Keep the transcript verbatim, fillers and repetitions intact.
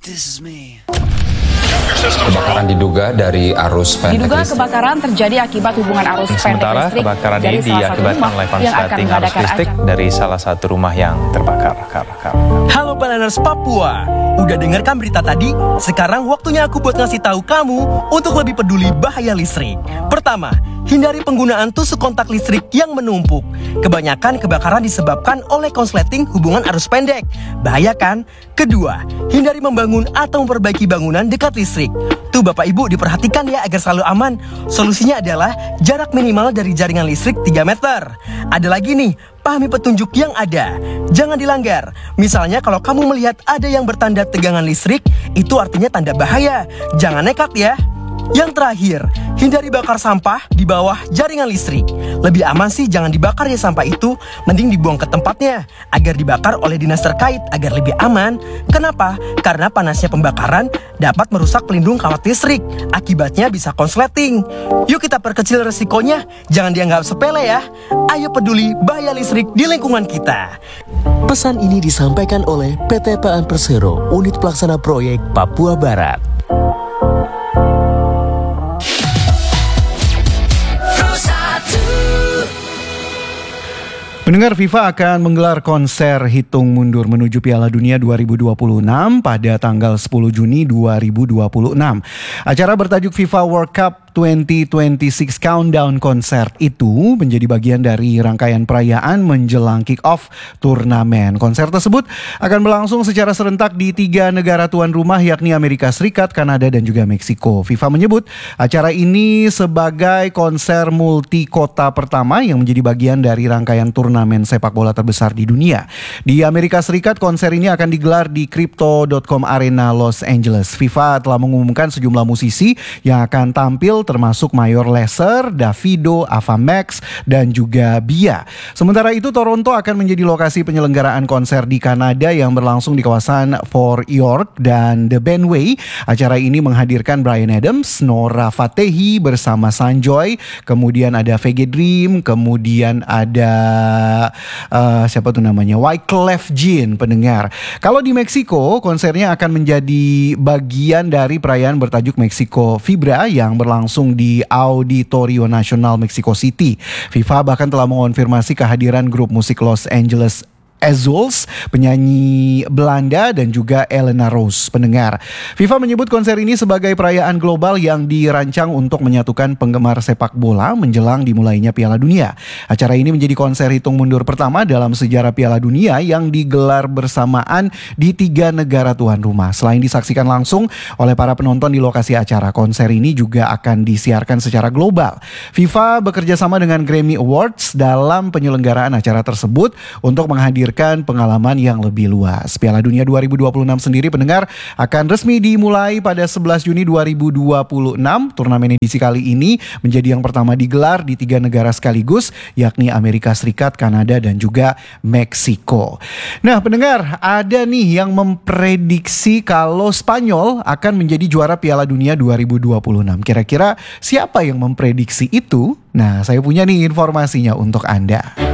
This is me. Kebakaran diduga dari arus pendek Diduga listrik. kebakaran terjadi akibat hubungan arus pendek Sementara listrik kebakaran dari ini salah satu diakibatkan rumah oleh yang akan konsleting arus mengadakan listrik acara. dari salah satu rumah yang terbakar. Halo Planers Papua, udah dengarkan berita tadi? Sekarang waktunya aku buat ngasih tahu kamu untuk lebih peduli bahaya listrik. Pertama, hindari penggunaan tusuk kontak listrik yang menumpuk. Kebanyakan kebakaran disebabkan oleh konsleting hubungan arus pendek. Bahaya kan? Kedua, hindari membangun atau memperbaiki bangunan dekat listrik. Tuh Bapak Ibu diperhatikan ya agar selalu aman. Solusinya adalah jarak minimal dari jaringan listrik tiga meter. Ada lagi nih, pahami petunjuk yang ada. Jangan dilanggar. Misalnya kalau kamu melihat ada yang bertanda tegangan listrik, itu artinya tanda bahaya. Jangan nekat ya. Yang terakhir, hindari bakar sampah di bawah jaringan listrik. Lebih aman sih jangan dibakar ya sampah itu, mending dibuang ke tempatnya agar dibakar oleh dinas terkait agar lebih aman. Kenapa? Karena panasnya pembakaran dapat merusak pelindung kawat listrik. Akibatnya bisa konsleting. Yuk kita perkecil resikonya, jangan dianggap sepele ya. Ayo peduli bahaya listrik di lingkungan kita. Pesan ini disampaikan oleh P T Paan Persero, Unit Pelaksana Proyek Papua Barat. Pendengar, FIFA akan menggelar konser hitung mundur menuju Piala Dunia dua ribu dua puluh enam pada tanggal sepuluh Juni dua ribu dua puluh enam. Acara bertajuk FIFA World Cup dua ribu dua puluh enam Countdown Concert itu menjadi bagian dari rangkaian perayaan menjelang kick-off turnamen. Konser tersebut akan berlangsung secara serentak di tiga negara tuan rumah yakni Amerika Serikat, Kanada, dan juga Meksiko. FIFA menyebut acara ini sebagai konser multi kota pertama yang menjadi bagian dari rangkaian turnamen sepak bola terbesar di dunia. Di Amerika Serikat, konser ini akan digelar di Crypto dot com Arena Los Angeles. FIFA telah mengumumkan sejumlah musisi yang akan tampil termasuk Mayor Lesser, Davido, Ava Max, dan juga Bia. Sementara itu, Toronto akan menjadi lokasi penyelenggaraan konser di Kanada yang berlangsung di kawasan Fort York dan The Benway. Acara ini menghadirkan Bryan Adams, Nora Fatehi bersama Sanjoy, kemudian ada V G Dream, kemudian ada uh, siapa tuh namanya Wyclef Jean, pendengar. Kalau di Meksiko, konsernya akan menjadi bagian dari perayaan bertajuk Mexico Fibra yang berlangsung di Auditorio Nacional Mexico City. FIFA bahkan telah mengonfirmasi kehadiran grup musik Los Angeles Azules, penyanyi Belanda, dan juga Elena Rose, pendengar. FIFA menyebut konser ini sebagai perayaan global yang dirancang untuk menyatukan penggemar sepak bola menjelang dimulainya Piala Dunia. Acara ini menjadi konser hitung mundur pertama dalam sejarah Piala Dunia yang digelar bersamaan di tiga negara tuan rumah. Selain disaksikan langsung oleh para penonton di lokasi acara, konser ini juga akan disiarkan secara global. FIFA bekerja sama dengan Grammy Awards dalam penyelenggaraan acara tersebut untuk menghadirkan pengalaman yang lebih luas. Piala Dunia dua ribu dua puluh enam sendiri, pendengar, akan resmi dimulai pada sebelas Juni dua ribu dua puluh enam. Turnamen edisi kali ini menjadi yang pertama digelar di tiga negara sekaligus, yakni Amerika Serikat, Kanada, dan juga Meksiko. Nah, pendengar, ada nih yang memprediksi kalau Spanyol akan menjadi juara Piala Dunia dua ribu dua puluh enam. Kira-kira siapa yang memprediksi itu? Nah, saya punya nih informasinya untuk Anda.